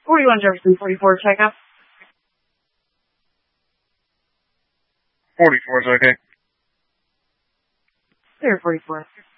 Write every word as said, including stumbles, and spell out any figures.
forty-one Jefferson, forty-four, checkup. forty-four is okay. Clear forty-four.